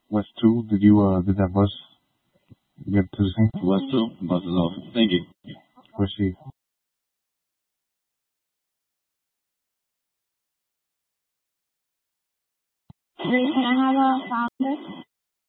West 2, did that bus get to the scene? West 2, bus is off. Thank you. Proceed. Can I have a founder?